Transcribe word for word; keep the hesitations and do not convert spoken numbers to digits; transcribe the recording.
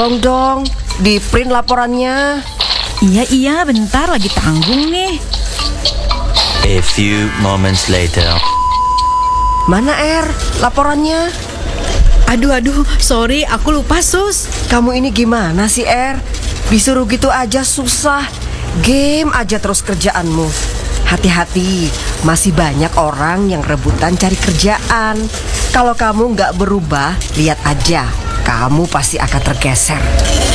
Tolong dong, di print laporannya. Iya, iya, bentar lagi tanggung nih. A few moments later. Mana Er, laporannya? Aduh, aduh, sorry, aku lupa, Sus. Kamu ini gimana sih Er? Disuruh gitu aja susah. Game aja terus kerjaanmu. Hati-hati, masih banyak orang yang rebutan cari kerjaan. Kalau kamu nggak berubah, lihat aja, kamu pasti akan tergeser.